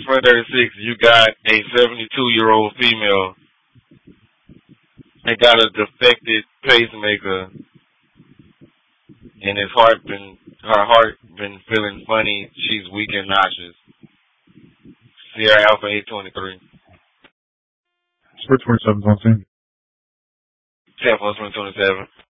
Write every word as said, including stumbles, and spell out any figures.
Front thirty-six, you got a seventy-two-year-old female and got a defected pacemaker, and his heart been, her heart been feeling funny. She's weak and nauseous. Sierra Alpha eight twenty-three. Split twenty-seven, on scene. ten four twenty-seven.